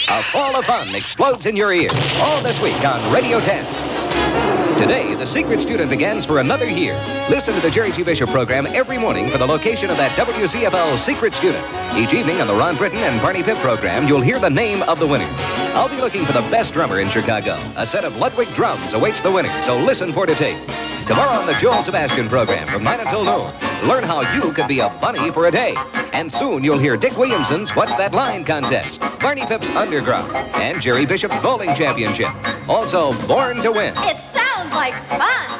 A fall of fun explodes in your ears. All this week on Radio 10. Today, the Secret Student begins for another year. Listen to the Jerry G. Bishop program every morning for the location of that WCFL Secret Student. Each evening on the Ron Britton and Barney Pip program, you'll hear the name of the winner. I'll be looking for the best drummer in Chicago. A set of Ludwig drums awaits the winner, so listen for details. Tomorrow on the Joel Sebastian program from 9 until noon, learn how you could be a bunny for a day. And soon you'll hear Dick Williamson's What's That Line contest, Barney Pip's Underground, and Jerry Bishop's Bowling Championship. Also, Born to Win. It sounds like fun.